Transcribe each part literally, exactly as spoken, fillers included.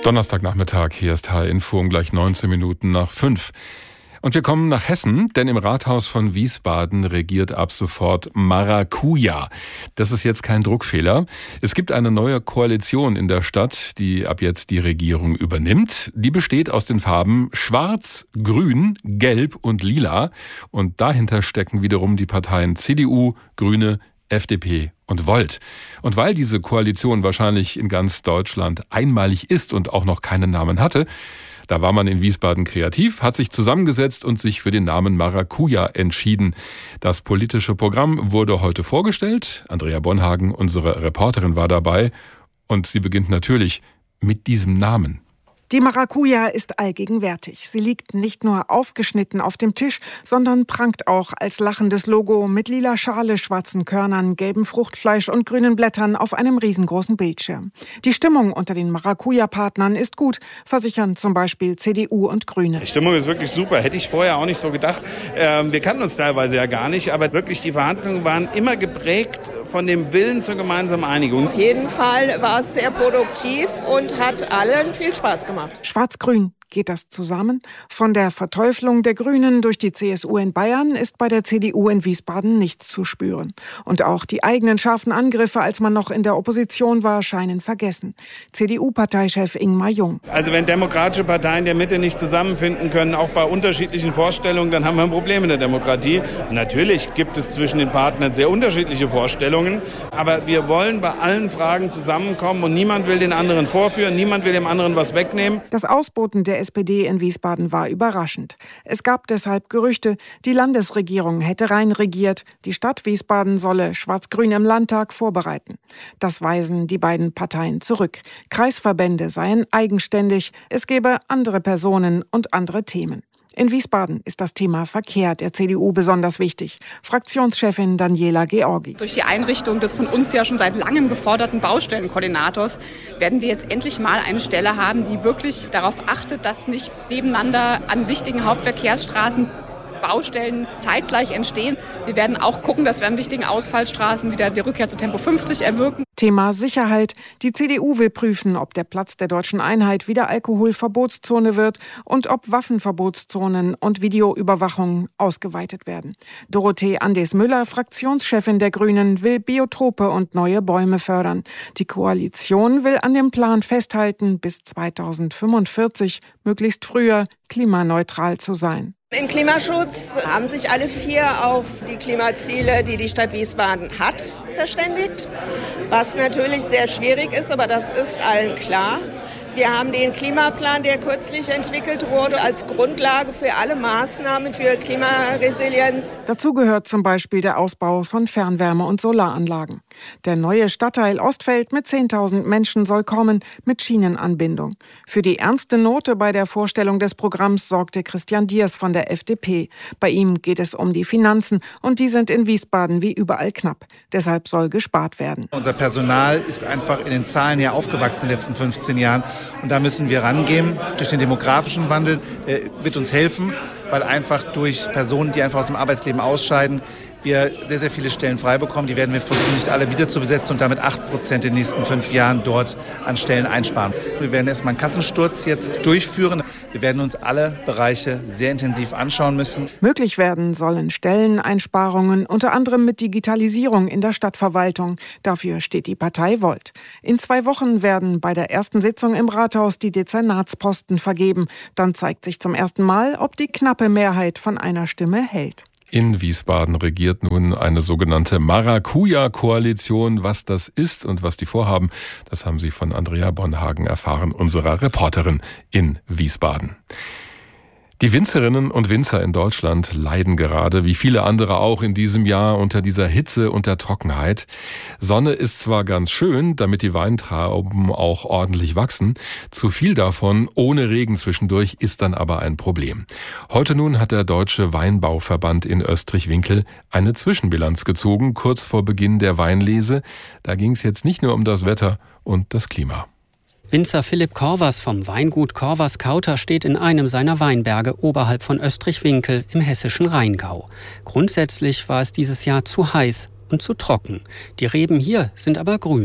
Donnerstagnachmittag, hier ist H R-Info um gleich neunzehn Minuten nach fünf. Und wir kommen nach Hessen, denn im Rathaus von Wiesbaden regiert ab sofort Maracuja. Das ist jetzt kein Druckfehler. Es gibt eine neue Koalition in der Stadt, die ab jetzt die Regierung übernimmt. Die besteht aus den Farben Schwarz, Grün, Gelb und Lila. Und dahinter stecken wiederum die Parteien C D U, Grüne, F D P und Volt. Und weil diese Koalition wahrscheinlich in ganz Deutschland einmalig ist und auch noch keinen Namen hatte, da war man in Wiesbaden kreativ, hat sich zusammengesetzt und sich für den Namen Maracuja entschieden. Das politische Programm wurde heute vorgestellt. Andrea Bonhagen, unsere Reporterin, war dabei. Und sie beginnt natürlich mit diesem Namen. Die Maracuja ist allgegenwärtig. Sie liegt nicht nur aufgeschnitten auf dem Tisch, sondern prangt auch als lachendes Logo mit lila Schale, schwarzen Körnern, gelbem Fruchtfleisch und grünen Blättern auf einem riesengroßen Bildschirm. Die Stimmung unter den Maracuja-Partnern ist gut, versichern zum Beispiel C D U und Grüne. Die Stimmung ist wirklich super, hätte ich vorher auch nicht so gedacht. Ähm, wir kannten uns teilweise ja gar nicht, aber wirklich die Verhandlungen waren immer geprägt von dem Willen zur gemeinsamen Einigung. Auf jeden Fall war es sehr produktiv und hat allen viel Spaß gemacht. Schwarz-Grün, geht das zusammen? Von der Verteuflung der Grünen durch die C S U in Bayern ist bei der C D U in Wiesbaden nichts zu spüren. Und auch die eigenen scharfen Angriffe, als man noch in der Opposition war, scheinen vergessen. C D U-Parteichef Ingmar Jung. Also wenn demokratische Parteien der Mitte nicht zusammenfinden können, auch bei unterschiedlichen Vorstellungen, dann haben wir ein Problem in der Demokratie. Und natürlich gibt es zwischen den Partnern sehr unterschiedliche Vorstellungen, aber wir wollen bei allen Fragen zusammenkommen und niemand will den anderen vorführen, niemand will dem anderen was wegnehmen. Das Ausboten der S P D in Wiesbaden war überraschend. Es gab deshalb Gerüchte, die Landesregierung hätte rein regiert, die Stadt Wiesbaden solle Schwarz-Grün im Landtag vorbereiten. Das weisen die beiden Parteien zurück. Kreisverbände seien eigenständig, es gebe andere Personen und andere Themen. In Wiesbaden ist das Thema Verkehr der C D U besonders wichtig. Fraktionschefin Daniela Georgi. Durch die Einrichtung des von uns ja schon seit langem geforderten Baustellenkoordinators werden wir jetzt endlich mal eine Stelle haben, die wirklich darauf achtet, dass nicht nebeneinander an wichtigen Hauptverkehrsstraßen Baustellen zeitgleich entstehen. Wir werden auch gucken, dass wir an wichtigen Ausfallstraßen wieder die Rückkehr zu Tempo fünfzig erwirken. Thema Sicherheit. Die C D U will prüfen, ob der Platz der Deutschen Einheit wieder Alkoholverbotszone wird und ob Waffenverbotszonen und Videoüberwachung ausgeweitet werden. Dorothee Andes-Müller, Fraktionschefin der Grünen, will Biotope und neue Bäume fördern. Die Koalition will an dem Plan festhalten, bis zweitausendfünfundvierzig, möglichst früher, klimaneutral zu sein. Im Klimaschutz haben sich alle vier auf die Klimaziele, die die Stadt Wiesbaden hat, verständigt. Was natürlich sehr schwierig ist, aber das ist allen klar. Wir haben den Klimaplan, der kürzlich entwickelt wurde, als Grundlage für alle Maßnahmen für Klimaresilienz. Dazu gehört zum Beispiel der Ausbau von Fernwärme- und Solaranlagen. Der neue Stadtteil Ostfeld mit zehntausend Menschen soll kommen, mit Schienenanbindung. Für die ernste Note bei der Vorstellung des Programms sorgte Christian Diers von der F D P. Bei ihm geht es um die Finanzen und die sind in Wiesbaden wie überall knapp. Deshalb soll gespart werden. Unser Personal ist einfach in den Zahlen ja aufgewachsen in den letzten fünfzehn Jahren. Und da müssen wir rangehen. Durch den demografischen Wandel der wird uns helfen, weil einfach durch Personen, die einfach aus dem Arbeitsleben ausscheiden, wir sehr, sehr viele Stellen frei bekommen. Die werden wir versuchen, nicht alle wieder zu besetzen und damit acht Prozent in den nächsten fünf Jahren dort an Stellen einsparen. Wir werden erstmal einen Kassensturz jetzt durchführen. Wir werden uns alle Bereiche sehr intensiv anschauen müssen. Möglich werden sollen Stelleneinsparungen, unter anderem mit Digitalisierung in der Stadtverwaltung. Dafür steht die Partei Volt. In zwei Wochen werden bei der ersten Sitzung im Rathaus die Dezernatsposten vergeben. Dann zeigt sich zum ersten Mal, ob die knappe Mehrheit von einer Stimme hält. In Wiesbaden regiert nun eine sogenannte Maracuja-Koalition. Was das ist und was die vorhaben, das haben Sie von Andrea Bonhagen erfahren, unserer Reporterin in Wiesbaden. Die Winzerinnen und Winzer in Deutschland leiden gerade, wie viele andere auch in diesem Jahr, unter dieser Hitze und der Trockenheit. Sonne ist zwar ganz schön, damit die Weintrauben auch ordentlich wachsen. Zu viel davon, ohne Regen zwischendurch, ist dann aber ein Problem. Heute nun hat der Deutsche Weinbauverband in Österreich-Winkel eine Zwischenbilanz gezogen, kurz vor Beginn der Weinlese. Da ging es jetzt nicht nur um das Wetter und das Klima. Winzer Philipp Korvers vom Weingut Korvers-Kauter steht in einem seiner Weinberge oberhalb von Österreich-Winkel im hessischen Rheingau. Grundsätzlich war es dieses Jahr zu heiß und zu trocken. Die Reben hier sind aber grün.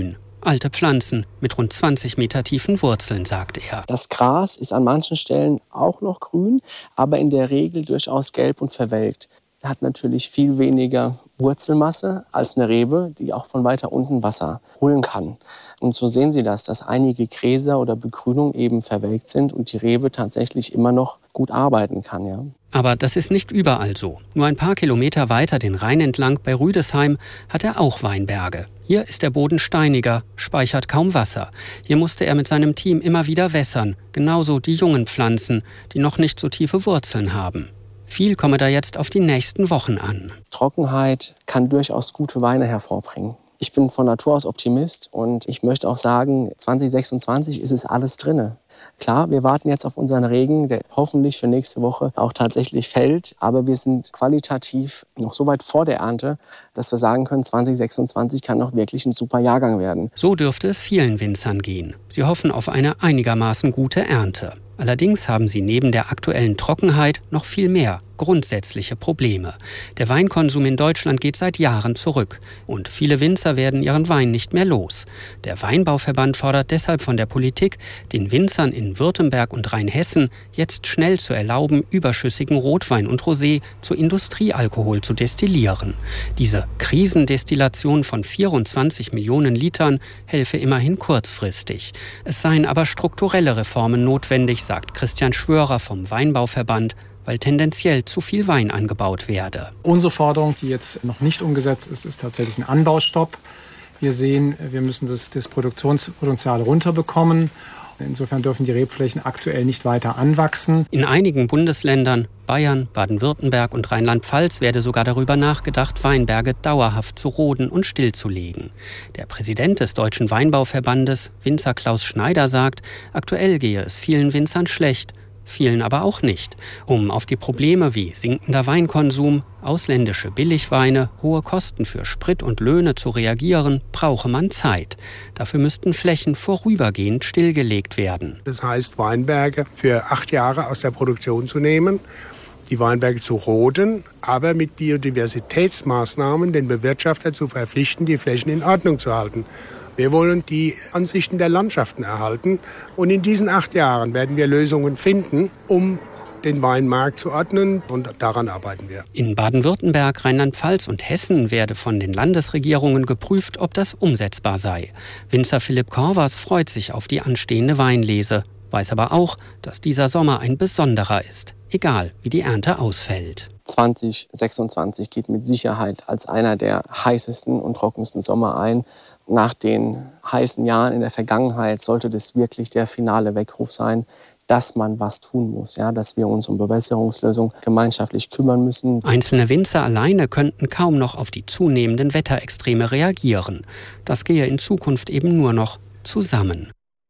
alte Pflanzen mit rund zwanzig Meter tiefen Wurzeln, sagt er. Das Gras ist an manchen Stellen auch noch grün, aber in der Regel durchaus gelb und verwelkt. Hat natürlich viel weniger Wurzelmasse als eine Rebe, die auch von weiter unten Wasser holen kann. Und so sehen Sie das, dass einige Gräser oder Begrünungen eben verwelkt sind und die Rebe tatsächlich immer noch gut arbeiten kann. Ja. Aber das ist nicht überall so. Nur ein paar Kilometer weiter den Rhein entlang bei Rüdesheim hat er auch Weinberge. Hier ist der Boden steiniger, speichert kaum Wasser. Hier musste er mit seinem Team immer wieder wässern. Genauso die jungen Pflanzen, die noch nicht so tiefe Wurzeln haben. Viel komme da jetzt auf die nächsten Wochen an. Trockenheit kann durchaus gute Weine hervorbringen. Ich bin von Natur aus Optimist und ich möchte auch sagen, zwanzig sechsundzwanzig ist es alles drinne. Klar, wir warten jetzt auf unseren Regen, der hoffentlich für nächste Woche auch tatsächlich fällt. Aber wir sind qualitativ noch so weit vor der Ernte, dass wir sagen können, zwanzig sechsundzwanzig kann noch wirklich ein super Jahrgang werden. So dürfte es vielen Winzern gehen. Sie hoffen auf eine einigermaßen gute Ernte. Allerdings haben sie neben der aktuellen Trockenheit noch viel mehr grundsätzliche Probleme. Der Weinkonsum in Deutschland geht seit Jahren zurück und viele Winzer werden ihren Wein nicht mehr los. Der Weinbauverband fordert deshalb von der Politik, den Winzern in Württemberg und Rheinhessen jetzt schnell zu erlauben, überschüssigen Rotwein und Rosé zu Industriealkohol zu destillieren. Diese Krisendestillation von vierundzwanzig Millionen Litern helfe immerhin kurzfristig. Es seien aber strukturelle Reformen notwendig, sagt Christian Schwörer vom Weinbauverband, weil tendenziell zu viel Wein angebaut werde. Unsere Forderung, die jetzt noch nicht umgesetzt ist, ist tatsächlich ein Anbaustopp. Wir sehen, wir müssen das, das Produktionspotenzial runterbekommen. Insofern dürfen die Rebflächen aktuell nicht weiter anwachsen. In einigen Bundesländern, Bayern, Baden-Württemberg und Rheinland-Pfalz, werde sogar darüber nachgedacht, Weinberge dauerhaft zu roden und stillzulegen. Der Präsident des Deutschen Weinbauverbandes, Winzer Klaus Schneider, sagt, aktuell gehe es vielen Winzern schlecht. Vielen aber auch nicht. Um auf die Probleme wie sinkender Weinkonsum, ausländische Billigweine, hohe Kosten für Sprit und Löhne zu reagieren, brauche man Zeit. Dafür müssten Flächen vorübergehend stillgelegt werden. Das heißt, Weinberge für acht Jahre aus der Produktion zu nehmen, die Weinberge zu roden, aber mit Biodiversitätsmaßnahmen den Bewirtschafter zu verpflichten, die Flächen in Ordnung zu halten. Wir wollen die Ansichten der Landschaften erhalten und in diesen acht Jahren werden wir Lösungen finden, um den Weinmarkt zu ordnen und daran arbeiten wir. In Baden-Württemberg, Rheinland-Pfalz und Hessen werde von den Landesregierungen geprüft, ob das umsetzbar sei. Winzer Philipp Korvers freut sich auf die anstehende Weinlese, weiß aber auch, dass dieser Sommer ein besonderer ist, egal wie die Ernte ausfällt. zwanzig sechsundzwanzig geht mit Sicherheit als einer der heißesten und trockensten Sommer ein. Nach den heißen Jahren in der Vergangenheit sollte das wirklich der finale Weckruf sein, dass man was tun muss, ja, dass wir uns um Bewässerungslösungen gemeinschaftlich kümmern müssen. Einzelne Winzer alleine könnten kaum noch auf die zunehmenden Wetterextreme reagieren. Das gehe in Zukunft eben nur noch zusammen.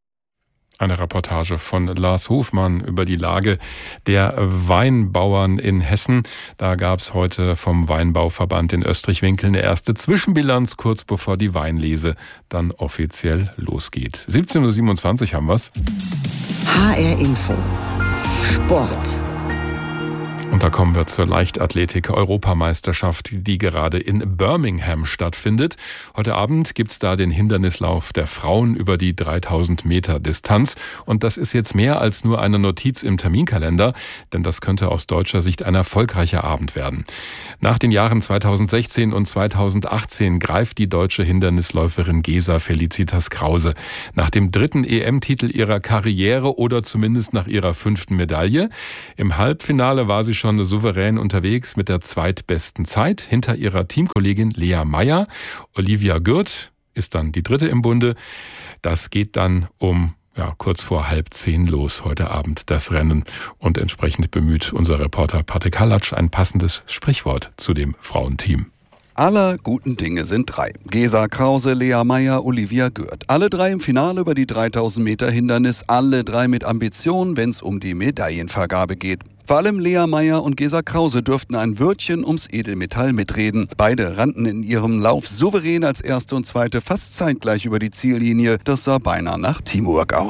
Eine Reportage von Lars Hofmann über die Lage der Weinbauern in Hessen. Da gab es heute vom Weinbauverband in Österreich-Winkel eine erste Zwischenbilanz, kurz bevor die Weinlese dann offiziell losgeht. siebzehn Uhr siebenundzwanzig haben wir's. H R Info. Sport. Und da kommen wir zur Leichtathletik-Europameisterschaft, die gerade in Birmingham stattfindet. Heute Abend gibt's da den Hindernislauf der Frauen über die dreitausend Meter Distanz. Und das ist jetzt mehr als nur eine Notiz im Terminkalender, denn das könnte aus deutscher Sicht ein erfolgreicher Abend werden. Nach den Jahren zweitausendsechzehn und zweitausendachtzehn greift die deutsche Hindernisläuferin Gesa Felicitas Krause nach dem dritten E M-Titel ihrer Karriere oder zumindest nach ihrer fünften Medaille. Im Halbfinale war sie schon souverän unterwegs mit der zweitbesten Zeit hinter ihrer Teamkollegin Lea Meyer. Olivia Gürt ist dann die dritte im Bunde. Das geht dann um ja, kurz vor halb zehn los heute Abend, das Rennen. Und entsprechend bemüht unser Reporter Patrick Hallatsch ein passendes Sprichwort zu dem Frauenteam. Aller guten Dinge sind drei. Gesa Krause, Lea Meyer, Olivia Gürt. Alle drei im Finale über die dreitausend Meter Hindernis. Alle drei mit Ambitionen, wenn es um die Medaillenvergabe geht. Vor allem Lea Meyer und Gesa Krause dürften ein Wörtchen ums Edelmetall mitreden. Beide rannten in ihrem Lauf souverän als Erste und Zweite fast zeitgleich über die Ziellinie. Das sah beinahe nach Teamwork aus.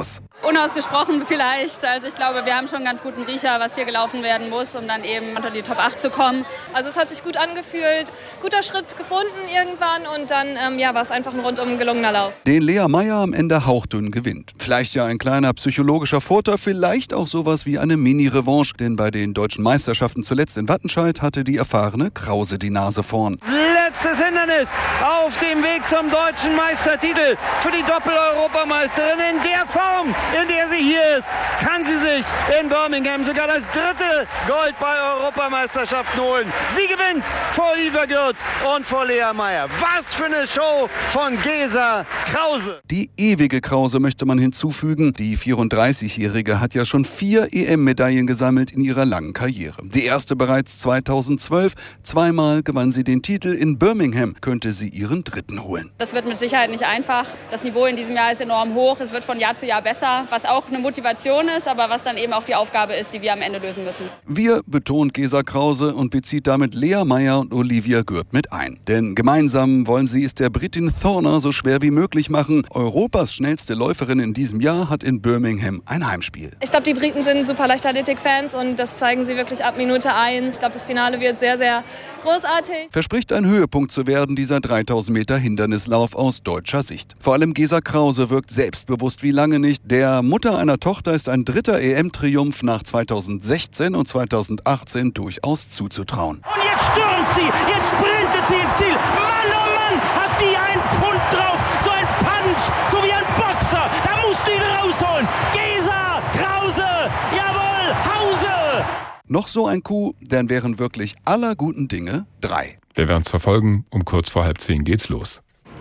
Unausgesprochen vielleicht. Also ich glaube, wir haben schon einen ganz guten Riecher, was hier gelaufen werden muss, um dann eben unter die Top acht zu kommen. Also es hat sich gut angefühlt, guter Schritt gefunden irgendwann und dann ähm, ja, war es einfach ein rundum gelungener Lauf. Den Lea Meyer am Ende hauchdünn gewinnt. Vielleicht ja ein kleiner psychologischer Vorteil, vielleicht auch sowas wie eine Mini-Revanche, denn bei den deutschen Meisterschaften zuletzt in Wattenscheid hatte die erfahrene Krause die Nase vorn. Letztes Hindernis auf dem Weg zum deutschen Meistertitel für die Doppel-Europameisterin. In der Form, in der sie hier ist, kann sie sich in Birmingham sogar das dritte Gold bei Europameisterschaften holen. Sie gewinnt vor Olivia Gürt und vor Lea Meyer. Was für eine Show von Gesa Krause. Die ewige Krause möchte man hinzufügen. Die vierunddreißigjährige hat ja schon vier E M-Medaillen gesammelt in ihrer langen Karriere. Die erste bereits zweitausendzwölf. Zweimal gewann sie den Titel. In Birmingham könnte sie ihren dritten holen. Das wird mit Sicherheit nicht einfach. Das Niveau in diesem Jahr ist enorm hoch. Es wird von Jahr zu Jahr besser, was auch eine Motivation ist, aber was dann eben auch die Aufgabe ist, die wir am Ende lösen müssen. Wir, betont Gesa Krause und bezieht damit Lea Meyer und Olivia Gürt mit ein. Denn gemeinsam wollen sie es der Britin Thorner so schwer wie möglich machen. Europas schnellste Läuferin in diesem Jahr hat in Birmingham ein Heimspiel. Ich glaube, die Briten sind super Leichtathletik-Fans und das zeigen sie wirklich ab Minute eins. Ich glaube, das Finale wird sehr, sehr großartig. Verspricht ein Höhepunkt zu werden, dieser dreitausend Meter Hindernislauf aus deutscher Sicht. Vor allem Gesa Krause wirkt selbstbewusst wie lange nicht. Der Mutter einer Tochter ist ein dritter E M-Triumph nach zweitausendsechzehn und zweitausendachtzehn durchaus zuzutrauen. Und jetzt stürmt sie, jetzt sprintet sie ins Ziel. Mann, oh Mann, hat die einen Pfund drauf. So ein Punch, so wie ein Boxer. Da musst du ihn rausholen. Gesa Krause, jawohl, Hause. Noch so ein Coup, dann wären wirklich aller guten Dinge drei. Wir werden es verfolgen. Um kurz vor halb zehn geht's los.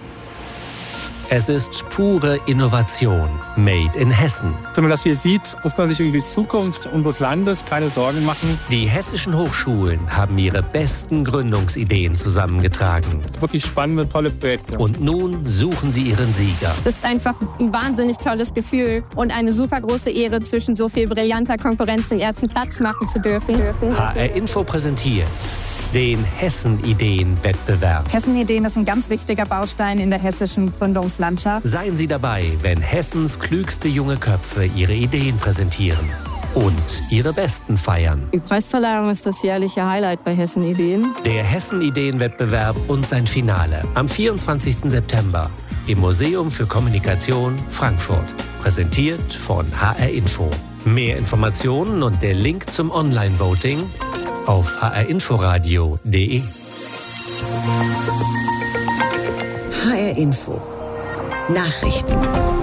Es ist pure Innovation, made in Hessen. Wenn man das hier sieht, muss man sich über die Zukunft unseres Landes keine Sorgen machen. Die hessischen Hochschulen haben ihre besten Gründungsideen zusammengetragen. Wirklich spannende, tolle Projekte. Und nun suchen sie ihren Sieger. Das ist einfach ein wahnsinnig tolles Gefühl und eine super große Ehre, zwischen so viel brillanter Konkurrenz den ersten Platz machen zu dürfen. H R Info präsentiert den Hessen-Ideen-Wettbewerb. Hessen-Ideen ist ein ganz wichtiger Baustein in der hessischen Gründungslandschaft. Seien Sie dabei, wenn Hessens klügste junge Köpfe ihre Ideen präsentieren und ihre besten feiern. Die Preisverleihung ist das jährliche Highlight bei Hessen-Ideen. Der Hessen-Ideen-Wettbewerb und sein Finale am vierundzwanzigsten September im Museum für Kommunikation Frankfurt. Präsentiert von H R Info. Mehr Informationen und der Link zum Online-Voting auf h r inforadio punkt d e. H R Info Nachrichten.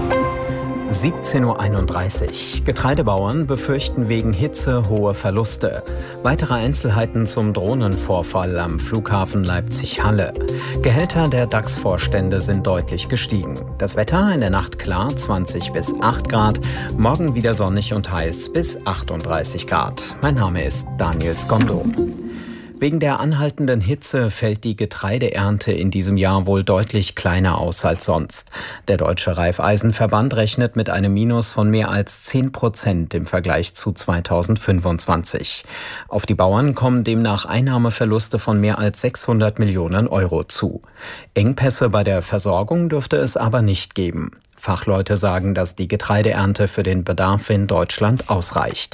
siebzehn Uhr einunddreißig. Getreidebauern befürchten wegen Hitze hohe Verluste. Weitere Einzelheiten zum Drohnenvorfall am Flughafen Leipzig-Halle. Gehälter der DAX-Vorstände sind deutlich gestiegen. Das Wetter in der Nacht klar, zwanzig bis acht Grad. Morgen wieder sonnig und heiß bis achtunddreißig Grad. Mein Name ist Daniel Skondo. Wegen der anhaltenden Hitze fällt die Getreideernte in diesem Jahr wohl deutlich kleiner aus als sonst. Der Deutsche Raiffeisenverband rechnet mit einem Minus von mehr als zehn Prozent im Vergleich zu zweitausendfünfundzwanzig. Auf die Bauern kommen demnach Einnahmeverluste von mehr als sechshundert Millionen Euro zu. Engpässe bei der Versorgung dürfte es aber nicht geben. Fachleute sagen, dass die Getreideernte für den Bedarf in Deutschland ausreicht.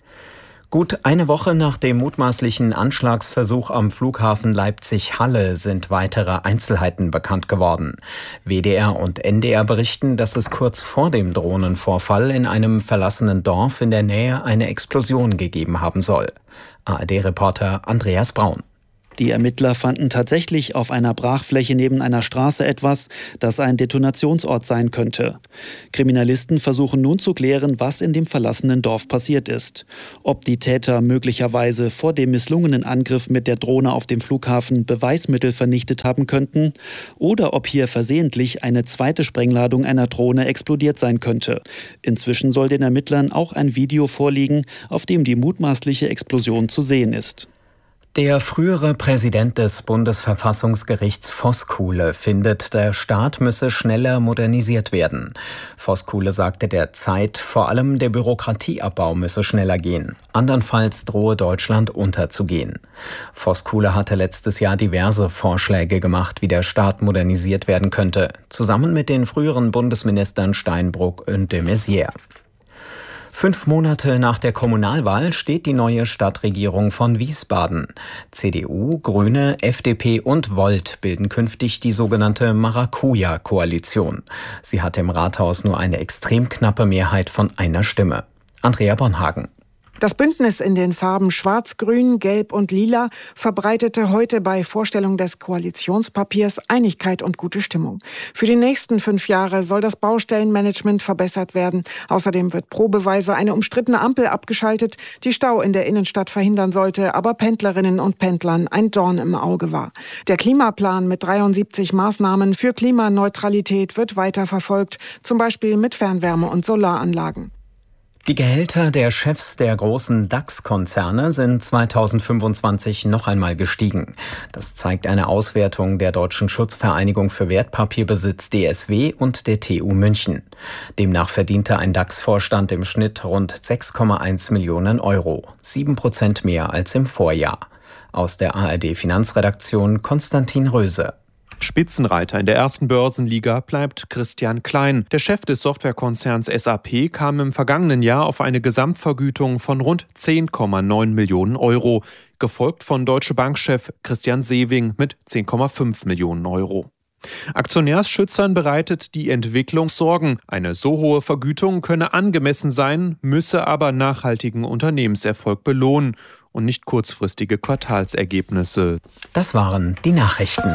Gut eine Woche nach dem mutmaßlichen Anschlagsversuch am Flughafen Leipzig-Halle sind weitere Einzelheiten bekannt geworden. W D R und N D R berichten, dass es kurz vor dem Drohnenvorfall in einem verlassenen Dorf in der Nähe eine Explosion gegeben haben soll. A R D-Reporter Andreas Braun. Die Ermittler fanden tatsächlich auf einer Brachfläche neben einer Straße etwas, das ein Detonationsort sein könnte. Kriminalisten versuchen nun zu klären, was in dem verlassenen Dorf passiert ist. Ob die Täter möglicherweise vor dem misslungenen Angriff mit der Drohne auf dem Flughafen Beweismittel vernichtet haben könnten oder ob hier versehentlich eine zweite Sprengladung einer Drohne explodiert sein könnte. Inzwischen soll den Ermittlern auch ein Video vorliegen, auf dem die mutmaßliche Explosion zu sehen ist. Der frühere Präsident des Bundesverfassungsgerichts Voskuhle findet, der Staat müsse schneller modernisiert werden. Voskuhle sagte der Zeit, vor allem der Bürokratieabbau müsse schneller gehen. Andernfalls drohe Deutschland unterzugehen. Voskuhle hatte letztes Jahr diverse Vorschläge gemacht, wie der Staat modernisiert werden könnte, zusammen mit den früheren Bundesministern Steinbrück und de Maizière. Fünf Monate nach der Kommunalwahl steht die neue Stadtregierung von Wiesbaden. C D U, Grüne, F D P und Volt bilden künftig die sogenannte Maracuja-Koalition. Sie hat im Rathaus nur eine extrem knappe Mehrheit von einer Stimme. Andrea Bonhagen. Das Bündnis in den Farben Schwarz, Grün, Gelb und Lila verbreitete heute bei Vorstellung des Koalitionspapiers Einigkeit und gute Stimmung. Für die nächsten fünf Jahre soll das Baustellenmanagement verbessert werden. Außerdem wird probeweise eine umstrittene Ampel abgeschaltet, die Stau in der Innenstadt verhindern sollte, aber Pendlerinnen und Pendlern ein Dorn im Auge war. Der Klimaplan mit dreiundsiebzig Maßnahmen für Klimaneutralität wird weiter verfolgt, zum Beispiel mit Fernwärme- und Solaranlagen. Die Gehälter der Chefs der großen DAX-Konzerne sind zweitausendfünfundzwanzig noch einmal gestiegen. Das zeigt eine Auswertung der Deutschen Schutzvereinigung für Wertpapierbesitz D S W und der T U München. Demnach verdiente ein DAX-Vorstand im Schnitt rund sechs Komma eins Millionen Euro, sieben Prozent mehr als im Vorjahr. Aus der A R D-Finanzredaktion Konstantin Röse. Spitzenreiter in der ersten Börsenliga bleibt Christian Klein. Der Chef des Softwarekonzerns S A P kam im vergangenen Jahr auf eine Gesamtvergütung von rund zehn Komma neun Millionen Euro, gefolgt von Deutsche Bank-Chef Christian Sewing mit zehn Komma fünf Millionen Euro. Aktionärsschützern bereitet die Entwicklung Sorgen. Eine so hohe Vergütung könne angemessen sein, müsse aber nachhaltigen Unternehmenserfolg belohnen und nicht kurzfristige Quartalsergebnisse. Das waren die Nachrichten.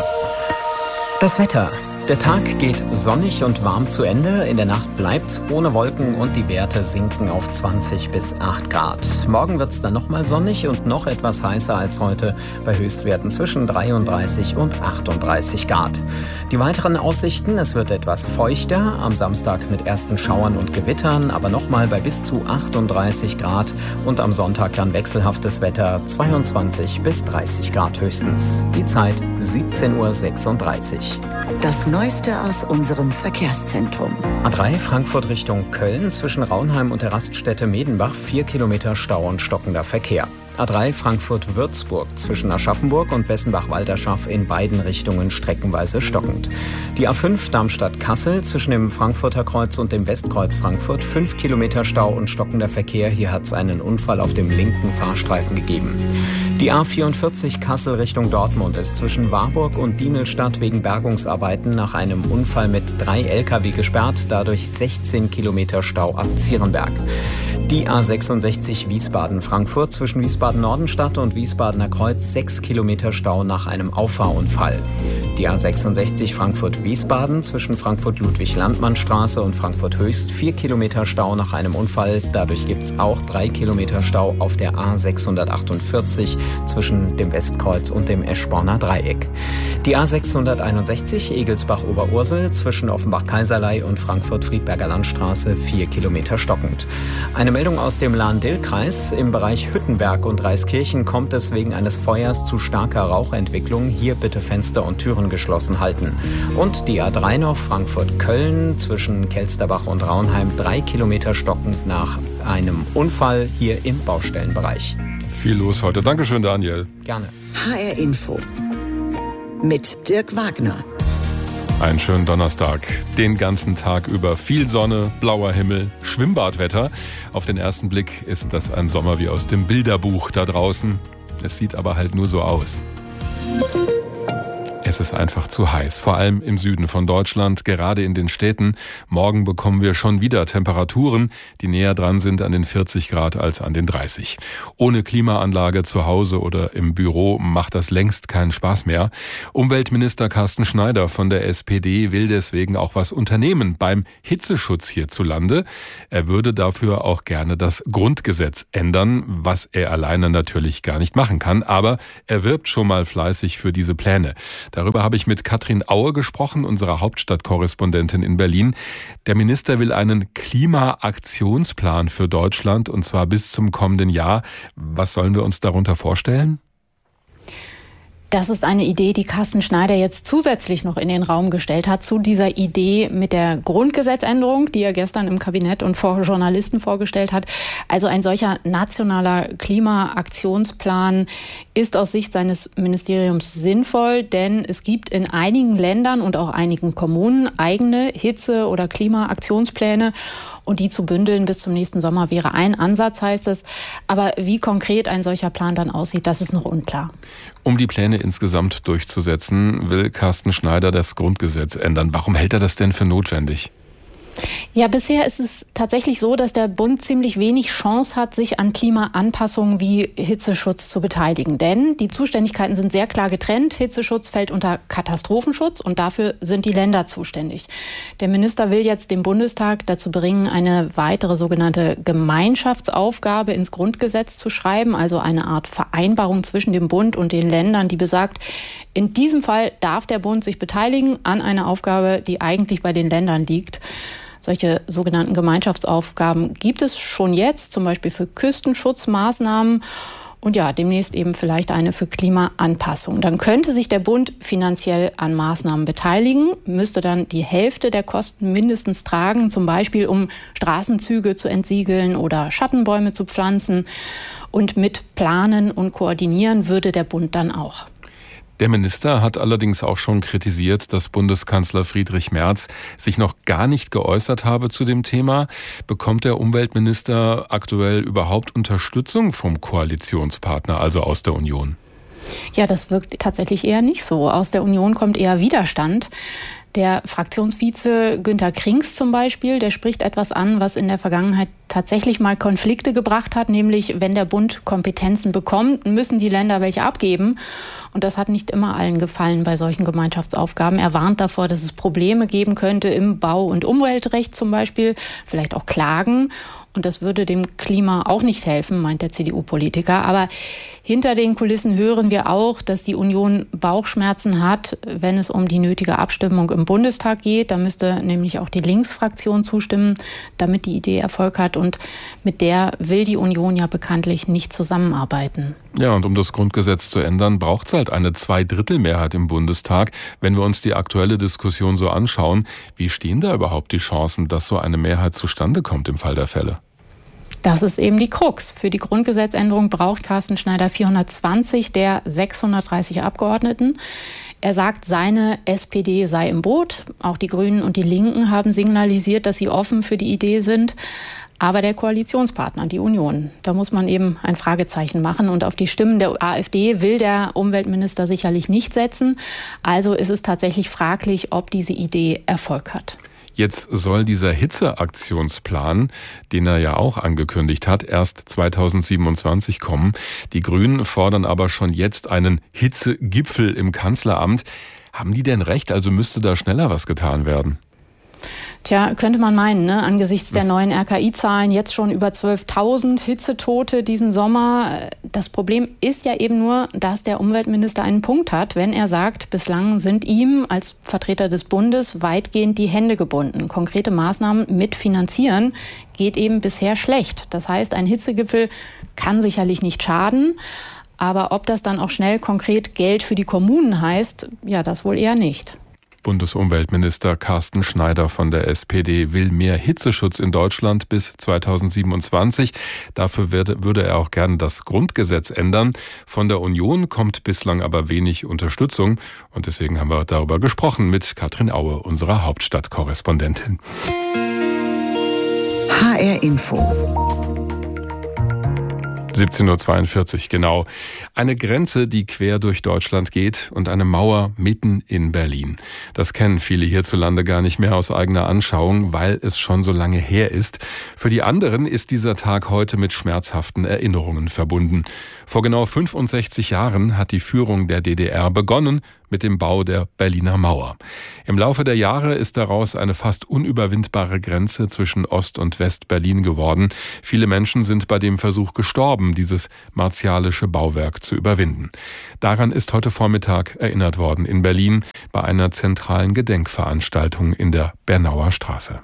Das Wetter. Der Tag geht sonnig und warm zu Ende. In der Nacht bleibt's ohne Wolken und die Werte sinken auf zwanzig bis acht Grad. Morgen wird's dann nochmal sonnig und noch etwas heißer als heute bei Höchstwerten zwischen dreiunddreißig und achtunddreißig Grad. Die weiteren Aussichten: Es wird etwas feuchter, am Samstag mit ersten Schauern und Gewittern, aber nochmal bei bis zu achtunddreißig Grad und am Sonntag dann wechselhaftes Wetter, zweiundzwanzig bis dreißig Grad höchstens. Die Zeit siebzehn Uhr sechsunddreißig. Das Neueste aus unserem Verkehrszentrum. A drei Frankfurt Richtung Köln, zwischen Raunheim und der Raststätte Medenbach, vier Kilometer Stau und stockender Verkehr. A drei Frankfurt-Würzburg, zwischen Aschaffenburg und Bessenbach-Walderschaff in beiden Richtungen streckenweise stockend. Die A fünf Darmstadt-Kassel, zwischen dem Frankfurter Kreuz und dem Westkreuz Frankfurt, fünf Kilometer Stau und stockender Verkehr. Hier hat es einen Unfall auf dem linken Fahrstreifen gegeben. Die A vierundvierzig Kassel Richtung Dortmund ist zwischen Warburg und Diemelstadt wegen Bergungsarbeiten nach einem Unfall mit drei L K W gesperrt, dadurch sechzehn Kilometer Stau ab Zierenberg. Die A sechsundsechzig Wiesbaden-Frankfurt zwischen Wiesbaden-Nordenstadt und Wiesbadener Kreuz, sechs Kilometer Stau nach einem Auffahrunfall. Die A sechsundsechzig Frankfurt-Wiesbaden zwischen Frankfurt-Ludwig-Landmann-Straße und Frankfurt-Höchst, vier Kilometer Stau nach einem Unfall. Dadurch gibt es auch drei Kilometer Stau auf der A sechshundertachtundvierzig zwischen dem Westkreuz und dem Eschborner Dreieck. Die A sechshunderteinundsechzig Egelsbach-Oberursel zwischen Offenbach-Kaiserlei und Frankfurt-Friedberger Landstraße, vier Kilometer stockend. Eine Meldung aus dem Lahn-Dill-Kreis. Im Bereich Hüttenberg und Reiskirchen kommt es wegen eines Feuers zu starker Rauchentwicklung. Hier bitte Fenster und Türen geschlossen halten. Und die A drei noch Frankfurt-Köln zwischen Kelsterbach und Raunheim, drei Kilometer stockend nach einem Unfall hier im Baustellenbereich. Viel los heute. Dankeschön, Daniel. Gerne. H R Info mit Dirk Wagner. Einen schönen Donnerstag. Den ganzen Tag über viel Sonne, blauer Himmel, Schwimmbadwetter. Auf den ersten Blick ist das ein Sommer wie aus dem Bilderbuch da draußen. Es sieht aber halt nur so aus. Es ist einfach zu heiß, vor allem im Süden von Deutschland, gerade in den Städten. Morgen bekommen wir schon wieder Temperaturen, die näher dran sind an den vierzig Grad als an den dreißig. Ohne Klimaanlage zu Hause oder im Büro macht das längst keinen Spaß mehr. Umweltminister Carsten Schneider von der S P D will deswegen auch was unternehmen beim Hitzeschutz hierzulande. Er würde dafür auch gerne das Grundgesetz ändern, was er alleine natürlich gar nicht machen kann. Aber er wirbt schon mal fleißig für diese Pläne. Darüber habe ich mit Katrin Aue gesprochen, unserer Hauptstadtkorrespondentin in Berlin. Der Minister will einen Klimaaktionsplan für Deutschland, und zwar bis zum kommenden Jahr. Was sollen wir uns darunter vorstellen? Das ist eine Idee, die Carsten Schneider jetzt zusätzlich noch in den Raum gestellt hat zu dieser Idee mit der Grundgesetzänderung, die er gestern im Kabinett und vor Journalisten vorgestellt hat. Also ein solcher nationaler Klimaaktionsplan ist aus Sicht seines Ministeriums sinnvoll, denn es gibt in einigen Ländern und auch einigen Kommunen eigene Hitze- oder Klimaaktionspläne. Und die zu bündeln bis zum nächsten Sommer wäre ein Ansatz, heißt es. Aber wie konkret ein solcher Plan dann aussieht, das ist noch unklar. Um die Pläne insgesamt durchzusetzen, will Carsten Schneider das Grundgesetz ändern. Warum hält er das denn für notwendig? Ja, bisher ist es tatsächlich so, dass der Bund ziemlich wenig Chance hat, sich an Klimaanpassungen wie Hitzeschutz zu beteiligen. Denn die Zuständigkeiten sind sehr klar getrennt. Hitzeschutz fällt unter Katastrophenschutz und dafür sind die Länder zuständig. Der Minister will jetzt den Bundestag dazu bringen, eine weitere sogenannte Gemeinschaftsaufgabe ins Grundgesetz zu schreiben, also eine Art Vereinbarung zwischen dem Bund und den Ländern, die besagt, in diesem Fall darf der Bund sich beteiligen an einer Aufgabe, die eigentlich bei den Ländern liegt. Solche sogenannten Gemeinschaftsaufgaben gibt es schon jetzt, zum Beispiel für Küstenschutzmaßnahmen und ja, demnächst eben vielleicht eine für Klimaanpassung. Dann könnte sich der Bund finanziell an Maßnahmen beteiligen, müsste dann die Hälfte der Kosten mindestens tragen, zum Beispiel um Straßenzüge zu entsiegeln oder Schattenbäume zu pflanzen. Und mit planen und koordinieren würde der Bund dann auch. Der Minister hat allerdings auch schon kritisiert, dass Bundeskanzler Friedrich Merz sich noch gar nicht geäußert habe zu dem Thema. Bekommt der Umweltminister aktuell überhaupt Unterstützung vom Koalitionspartner, also aus der Union? Ja, das wirkt tatsächlich eher nicht so. Aus der Union kommt eher Widerstand. Der Fraktionsvize Günter Krings zum Beispiel, der spricht etwas an, was in der Vergangenheit tatsächlich mal Konflikte gebracht hat, nämlich wenn der Bund Kompetenzen bekommt, müssen die Länder welche abgeben. Und das hat nicht immer allen gefallen bei solchen Gemeinschaftsaufgaben. Er warnt davor, dass es Probleme geben könnte im Bau- und Umweltrecht zum Beispiel, vielleicht auch Klagen. Und das würde dem Klima auch nicht helfen, meint der C D U-Politiker. Aber hinter den Kulissen hören wir auch, dass die Union Bauchschmerzen hat, wenn es um die nötige Abstimmung im Bundestag geht. Da müsste nämlich auch die Linksfraktion zustimmen, damit die Idee Erfolg hat. Und mit der will die Union ja bekanntlich nicht zusammenarbeiten. Ja, und um das Grundgesetz zu ändern, braucht es halt eine Zweidrittelmehrheit im Bundestag. Wenn wir uns die aktuelle Diskussion so anschauen, wie stehen da überhaupt die Chancen, dass so eine Mehrheit zustande kommt im Fall der Fälle? Das ist eben die Krux. Für die Grundgesetzänderung braucht Carsten Schneider vierhundertzwanzig der sechshundertdreißig Abgeordneten. Er sagt, seine S P D sei im Boot. Auch die Grünen und die Linken haben signalisiert, dass sie offen für die Idee sind. Aber der Koalitionspartner, die Union, da muss man eben ein Fragezeichen machen. Und auf die Stimmen der AfD will der Umweltminister sicherlich nicht setzen. Also ist es tatsächlich fraglich, ob diese Idee Erfolg hat. Jetzt soll dieser Hitzeaktionsplan, den er ja auch angekündigt hat, erst zweitausendsiebenundzwanzig kommen. Die Grünen fordern aber schon jetzt einen Hitzegipfel im Kanzleramt. Haben die denn recht? Also müsste da schneller was getan werden? Tja, könnte man meinen, ne? Angesichts der neuen R K I-Zahlen jetzt schon über zwölftausend Hitzetote diesen Sommer. Das Problem ist ja eben nur, dass der Umweltminister einen Punkt hat, wenn er sagt, bislang sind ihm als Vertreter des Bundes weitgehend die Hände gebunden. Konkrete Maßnahmen mitfinanzieren geht eben bisher schlecht. Das heißt, ein Hitzegipfel kann sicherlich nicht schaden. Aber ob das dann auch schnell konkret Geld für die Kommunen heißt, ja, das wohl eher nicht. Bundesumweltminister Carsten Schneider von der S P D will mehr Hitzeschutz in Deutschland bis zweitausendsiebenundzwanzig. Dafür würde, würde er auch gerne das Grundgesetz ändern. Von der Union kommt bislang aber wenig Unterstützung. Und deswegen haben wir darüber gesprochen mit Katrin Aue, unserer Hauptstadtkorrespondentin. H R Info. siebzehn Uhr zweiundvierzig, genau. Eine Grenze, die quer durch Deutschland geht und eine Mauer mitten in Berlin. Das kennen viele hierzulande gar nicht mehr aus eigener Anschauung, weil es schon so lange her ist. Für die anderen ist dieser Tag heute mit schmerzhaften Erinnerungen verbunden. Vor genau fünfundsechzig Jahren hat die Führung der D D R begonnen mit dem Bau der Berliner Mauer. Im Laufe der Jahre ist daraus eine fast unüberwindbare Grenze zwischen Ost- und West-Berlin geworden. Viele Menschen sind bei dem Versuch gestorben, dieses martialische Bauwerk zu überwinden. Daran ist heute Vormittag erinnert worden in Berlin bei einer zentralen Gedenkveranstaltung in der Bernauer Straße.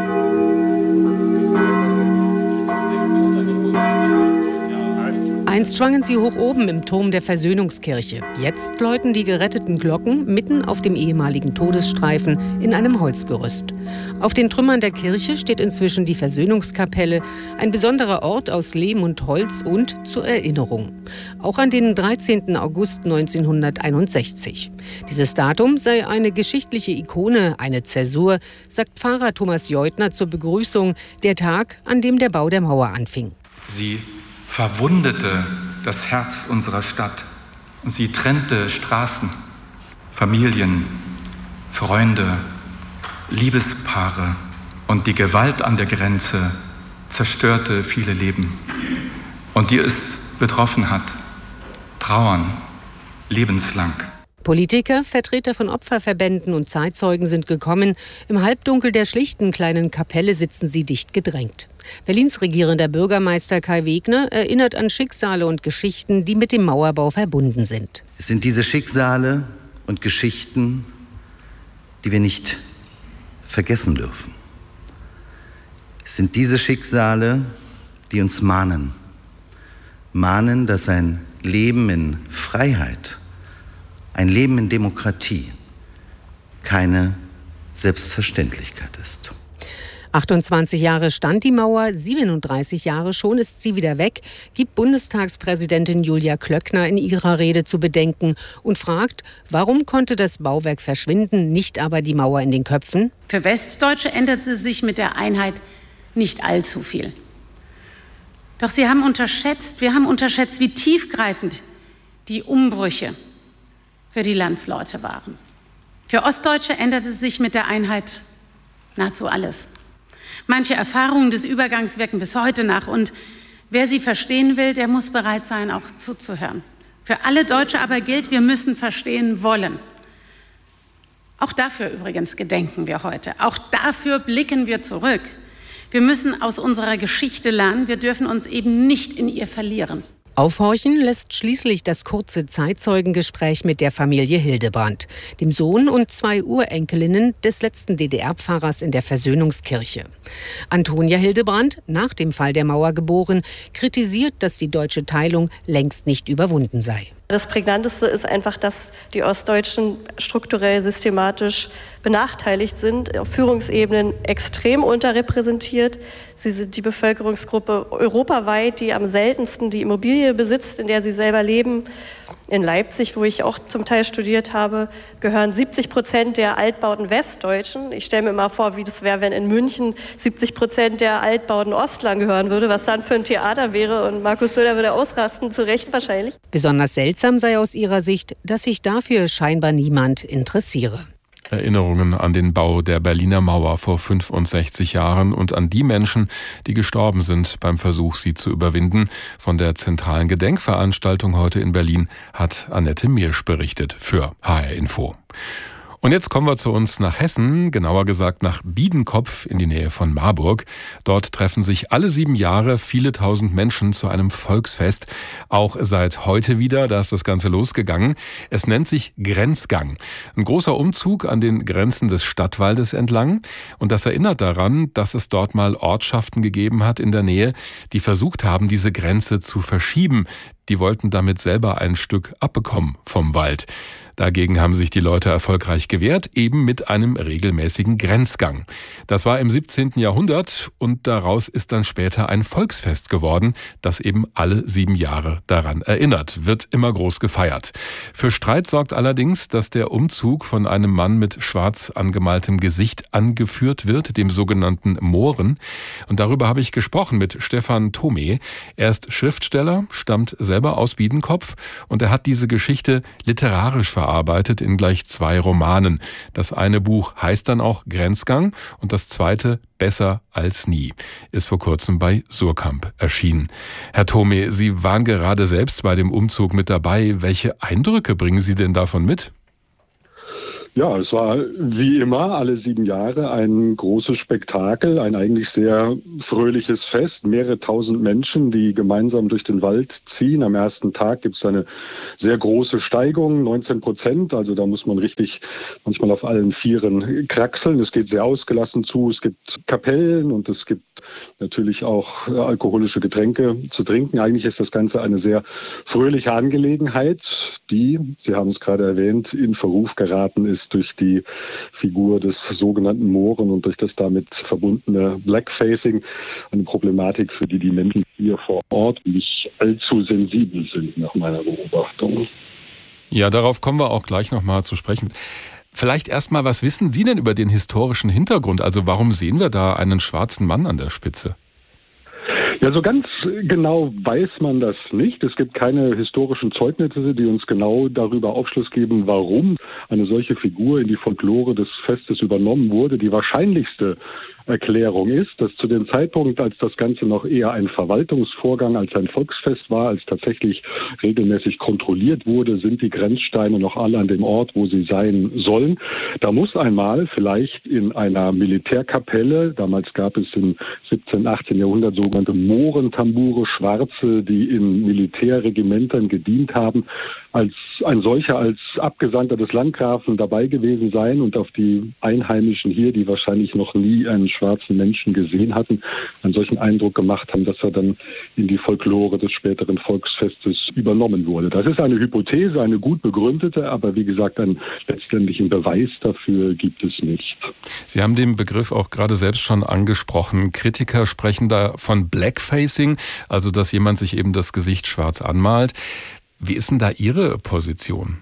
Einst Einst schwangen sie hoch oben im Turm der Versöhnungskirche. Jetzt läuten die geretteten Glocken mitten auf dem ehemaligen Todesstreifen in einem Holzgerüst. Auf den Trümmern der Kirche steht inzwischen die Versöhnungskapelle, ein besonderer Ort aus Lehm und Holz und zur Erinnerung. Auch an den dreizehnten August neunzehnhunderteinundsechzig. Dieses Datum sei eine geschichtliche Ikone, eine Zäsur, sagt Pfarrer Thomas Jeutner zur Begrüßung, der Tag, an dem der Bau der Mauer anfing. Sie verwundete das Herz unserer Stadt und sie trennte Straßen, Familien, Freunde, Liebespaare und die Gewalt an der Grenze zerstörte viele Leben. Und die es betroffen hat, trauern lebenslang. Politiker, Vertreter von Opferverbänden und Zeitzeugen sind gekommen. Im Halbdunkel der schlichten kleinen Kapelle sitzen sie dicht gedrängt. Berlins regierender Bürgermeister Kai Wegner erinnert an Schicksale und Geschichten, die mit dem Mauerbau verbunden sind. Es sind diese Schicksale und Geschichten, die wir nicht vergessen dürfen. Es sind diese Schicksale, die uns mahnen. Mahnen, dass ein Leben in Freiheit, ein Leben in Demokratie keine Selbstverständlichkeit ist. achtundzwanzig Jahre stand die Mauer, siebenunddreißig Jahre schon ist sie wieder weg, gibt Bundestagspräsidentin Julia Klöckner in ihrer Rede zu bedenken und fragt, warum konnte das Bauwerk verschwinden, nicht aber die Mauer in den Köpfen? Für Westdeutsche änderte sich mit der Einheit nicht allzu viel. Doch sie haben unterschätzt, wir haben unterschätzt, wie tiefgreifend die Umbrüche für die Landsleute waren. Für Ostdeutsche änderte sich mit der Einheit nahezu alles. Manche Erfahrungen des Übergangs wirken bis heute nach und wer sie verstehen will, der muss bereit sein, auch zuzuhören. Für alle Deutsche aber gilt, wir müssen verstehen wollen. Auch dafür übrigens gedenken wir heute. Auch dafür blicken wir zurück. Wir müssen aus unserer Geschichte lernen. Wir dürfen uns eben nicht in ihr verlieren. Aufhorchen lässt schließlich das kurze Zeitzeugengespräch mit der Familie Hildebrand, dem Sohn und zwei Urenkelinnen des letzten D D R-Pfarrers in der Versöhnungskirche. Antonia Hildebrand, nach dem Fall der Mauer geboren, kritisiert, dass die deutsche Teilung längst nicht überwunden sei. Das Prägnanteste ist einfach, dass die Ostdeutschen strukturell systematisch benachteiligt sind, auf Führungsebenen extrem unterrepräsentiert. Sie sind die Bevölkerungsgruppe europaweit, die am seltensten die Immobilie besitzt, in der sie selber leben. In Leipzig, wo ich auch zum Teil studiert habe, gehören siebzig Prozent der Altbauten Westdeutschen. Ich stelle mir mal vor, wie das wäre, wenn in München siebzig Prozent der Altbauten Ostlern gehören würde, was dann für ein Theater wäre. Und Markus Söder würde ausrasten, zu Recht wahrscheinlich. Besonders seltsam sei aus ihrer Sicht, dass sich dafür scheinbar niemand interessiere. Erinnerungen an den Bau der Berliner Mauer vor fünfundsechzig Jahren und an die Menschen, die gestorben sind beim Versuch, sie zu überwinden. Von der zentralen Gedenkveranstaltung heute in Berlin hat Annette Miersch berichtet für H R Info. Und jetzt kommen wir zu uns nach Hessen, genauer gesagt nach Biedenkopf in die Nähe von Marburg. Dort treffen sich alle sieben Jahre viele tausend Menschen zu einem Volksfest. Auch seit heute wieder, da ist das Ganze losgegangen. Es nennt sich Grenzgang. Ein großer Umzug an den Grenzen des Stadtwaldes entlang. Und das erinnert daran, dass es dort mal Ortschaften gegeben hat in der Nähe, die versucht haben, diese Grenze zu verschieben. Die wollten damit selber ein Stück abbekommen vom Wald. Dagegen haben sich die Leute erfolgreich gewehrt, eben mit einem regelmäßigen Grenzgang. Das war im siebzehnten Jahrhundert und daraus ist dann später ein Volksfest geworden, das eben alle sieben Jahre daran erinnert, wird immer groß gefeiert. Für Streit sorgt allerdings, dass der Umzug von einem Mann mit schwarz angemaltem Gesicht angeführt wird, dem sogenannten Mohren. Und darüber habe ich gesprochen mit Stefan Thome. Er ist Schriftsteller, stammt selber aus Biedenkopf und er hat diese Geschichte literarisch verarbeitet in gleich zwei Romanen. Das eine Buch heißt dann auch Grenzgang und das zweite Besser als nie, ist vor kurzem bei Surkamp erschienen. Herr Thome, Sie waren gerade selbst bei dem Umzug mit dabei. Welche Eindrücke bringen Sie denn davon mit? Ja, es war wie immer alle sieben Jahre ein großes Spektakel, ein eigentlich sehr fröhliches Fest. Mehrere tausend Menschen, die gemeinsam durch den Wald ziehen. Am ersten Tag gibt es eine sehr große Steigung, neunzehn Prozent. Also da muss man richtig manchmal auf allen Vieren kraxeln. Es geht sehr ausgelassen zu. Es gibt Kapellen und es gibt natürlich auch alkoholische Getränke zu trinken. Eigentlich ist das Ganze eine sehr fröhliche Angelegenheit, die, Sie haben es gerade erwähnt, in Verruf geraten ist durch die Figur des sogenannten Mohren und durch das damit verbundene Blackfacing. Eine Problematik, für die die Menschen hier vor Ort nicht allzu sensibel sind, nach meiner Beobachtung. Ja, darauf kommen wir auch gleich nochmal zu sprechen. Vielleicht erstmal, was wissen Sie denn über den historischen Hintergrund? Also warum sehen wir da einen schwarzen Mann an der Spitze? Ja, so ganz genau weiß man das nicht. Es gibt keine historischen Zeugnisse, die uns genau darüber Aufschluss geben, warum eine solche Figur in die Folklore des Festes übernommen wurde. Die wahrscheinlichste Erklärung ist, dass zu dem Zeitpunkt, als das Ganze noch eher ein Verwaltungsvorgang als ein Volksfest war, als tatsächlich regelmäßig kontrolliert wurde, sind die Grenzsteine noch alle an dem Ort, wo sie sein sollen. Da muss einmal vielleicht in einer Militärkapelle, damals gab es im siebzehnten, achtzehnten Jahrhundert sogenannte Mohrentambure, Schwarze, die in Militärregimentern gedient haben, als ein solcher, als Abgesandter des Landgrafen dabei gewesen sein und auf die Einheimischen hier, die wahrscheinlich noch nie einen schwarzen Menschen gesehen hatten, einen solchen Eindruck gemacht haben, dass er dann in die Folklore des späteren Volksfestes übernommen wurde. Das ist eine Hypothese, eine gut begründete, aber wie gesagt, einen letztendlichen Beweis dafür gibt es nicht. Sie haben den Begriff auch gerade selbst schon angesprochen. Kritiker sprechen da von Blackfacing, also dass jemand sich eben das Gesicht schwarz anmalt. Wie ist denn da Ihre Position?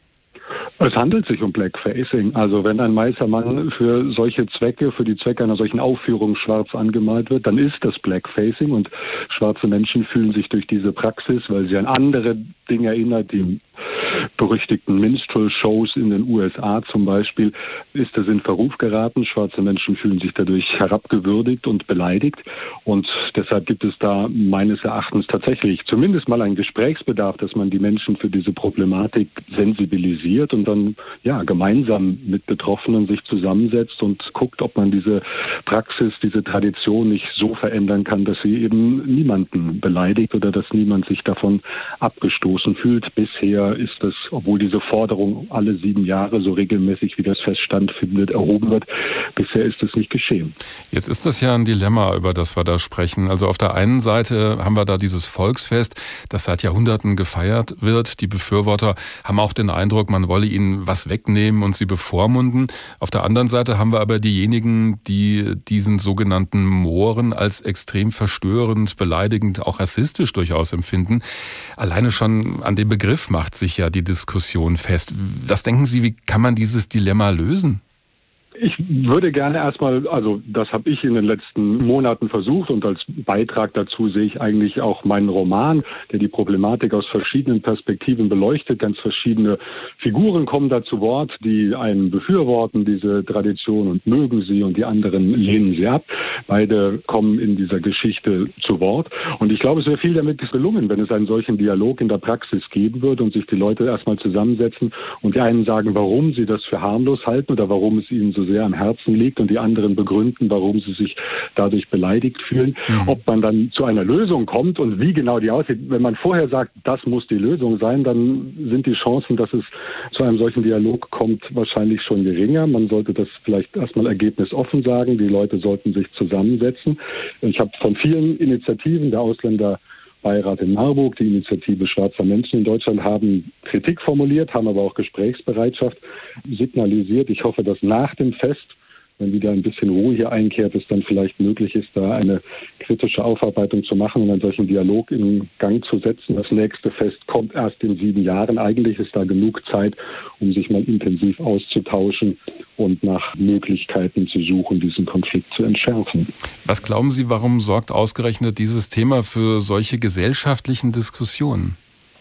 Es handelt sich um Blackfacing. Also wenn ein weißer Mann für solche Zwecke, für die Zwecke einer solchen Aufführung schwarz angemalt wird, dann ist das Blackfacing. Und schwarze Menschen fühlen sich durch diese Praxis, weil sie an andere Dinge erinnert, die berüchtigten Minstrel-Shows in den U S A zum Beispiel, ist es in Verruf geraten. Schwarze Menschen fühlen sich dadurch herabgewürdigt und beleidigt. Und deshalb gibt es da meines Erachtens tatsächlich zumindest mal einen Gesprächsbedarf, dass man die Menschen für diese Problematik sensibilisiert und dann ja gemeinsam mit Betroffenen sich zusammensetzt und guckt, ob man diese Praxis, diese Tradition nicht so verändern kann, dass sie eben niemanden beleidigt oder dass niemand sich davon abgestoßen fühlt. Bisher ist das, obwohl diese Forderung alle sieben Jahre so regelmäßig wie das Fest stattfindet, erhoben wird, bisher ist es nicht geschehen. Jetzt ist das ja ein Dilemma, über das wir da sprechen. Also auf der einen Seite haben wir da dieses Volksfest, das seit Jahrhunderten gefeiert wird. Die Befürworter haben auch den Eindruck, man wolle ihnen was wegnehmen und sie bevormunden. Auf der anderen Seite haben wir aber diejenigen, die diesen sogenannten Mohren als extrem verstörend, beleidigend, auch rassistisch durchaus empfinden. Alleine schon an dem Begriff macht sich ja die Diskussion fest. Was denken Sie, wie kann man dieses Dilemma lösen? Ich würde gerne erstmal, also das habe ich in den letzten Monaten versucht und als Beitrag dazu sehe ich eigentlich auch meinen Roman, der die Problematik aus verschiedenen Perspektiven beleuchtet. Ganz verschiedene Figuren kommen da zu Wort, die einen befürworten, diese Tradition und mögen sie und die anderen lehnen sie ab. Beide kommen in dieser Geschichte zu Wort und ich glaube, es wäre viel damit gelungen, wenn es einen solchen Dialog in der Praxis geben würde und sich die Leute erstmal zusammensetzen und die einen sagen, warum sie das für harmlos halten oder warum es ihnen so sehr am Herzen liegt und die anderen begründen, warum sie sich dadurch beleidigt fühlen. Mhm. Ob man dann zu einer Lösung kommt und wie genau die aussieht. Wenn man vorher sagt, das muss die Lösung sein, dann sind die Chancen, dass es zu einem solchen Dialog kommt, wahrscheinlich schon geringer. Man sollte das vielleicht erstmal ergebnisoffen sagen. Die Leute sollten sich zusammensetzen. Ich habe von vielen Initiativen der Ausländer Beirat in Marburg, die Initiative Schwarzer Menschen in Deutschland, haben Kritik formuliert, haben aber auch Gesprächsbereitschaft signalisiert. Ich hoffe, dass nach dem Fest, wenn wieder ein bisschen Ruhe hier einkehrt, es dann vielleicht möglich ist, da eine kritische Aufarbeitung zu machen und einen solchen Dialog in Gang zu setzen. Das nächste Fest kommt erst in sieben Jahren. Eigentlich ist da genug Zeit, um sich mal intensiv auszutauschen und nach Möglichkeiten zu suchen, diesen Konflikt zu entschärfen. Was glauben Sie, warum sorgt ausgerechnet dieses Thema für solche gesellschaftlichen Diskussionen?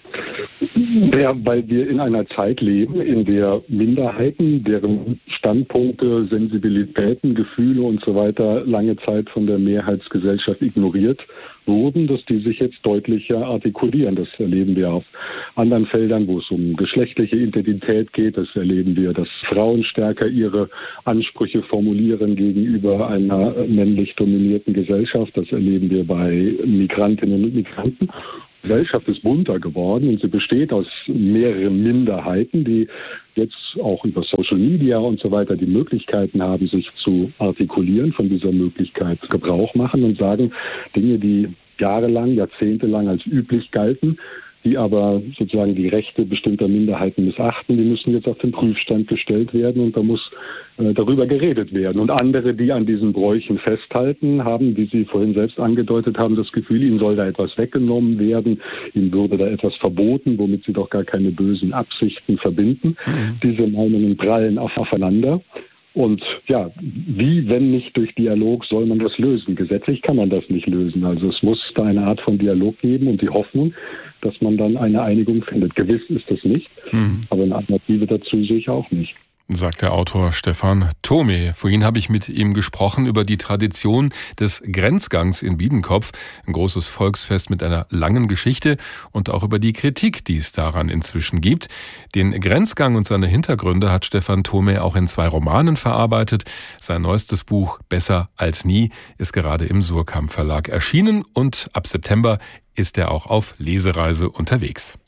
Ja, weil wir in einer Zeit leben, in der Minderheiten, deren Standpunkte, Sensibilitäten, Gefühle und so weiter lange Zeit von der Mehrheitsgesellschaft ignoriert wurden, dass die sich jetzt deutlicher artikulieren. Das erleben wir auf anderen Feldern, wo es um geschlechtliche Identität geht. Das erleben wir, dass Frauen stärker ihre Ansprüche formulieren gegenüber einer männlich dominierten Gesellschaft. Das erleben wir bei Migrantinnen und Migranten. Gesellschaft ist bunter geworden und sie besteht aus mehreren Minderheiten, die jetzt auch über Social Media und so weiter die Möglichkeiten haben, sich zu artikulieren, von dieser Möglichkeit Gebrauch machen und sagen, Dinge, die jahrelang, jahrzehntelang als üblich galten, die aber sozusagen die Rechte bestimmter Minderheiten missachten, die müssen jetzt auf den Prüfstand gestellt werden und da muss äh, darüber geredet werden. Und andere, die an diesen Bräuchen festhalten, haben, wie Sie vorhin selbst angedeutet haben, das Gefühl, ihnen soll da etwas weggenommen werden, ihnen würde da etwas verboten, womit sie doch gar keine bösen Absichten verbinden. Mhm. Diese Meinungen prallen auf, aufeinander. Und ja, wie, wenn nicht durch Dialog, soll man das lösen? Gesetzlich kann man das nicht lösen. Also es muss da eine Art von Dialog geben und die Hoffnung, dass man dann eine Einigung findet. Gewiss ist das nicht, mhm. aber eine Alternative dazu sehe ich auch nicht. Sagt der Autor Stefan Thome. Vorhin habe ich mit ihm gesprochen über die Tradition des Grenzgangs in Biedenkopf, ein großes Volksfest mit einer langen Geschichte, und auch über die Kritik, die es daran inzwischen gibt. Den Grenzgang und seine Hintergründe hat Stefan Thome auch in zwei Romanen verarbeitet. Sein neuestes Buch Besser als nie ist gerade im Suhrkamp Verlag erschienen und ab September ist er auch auf Lesereise unterwegs.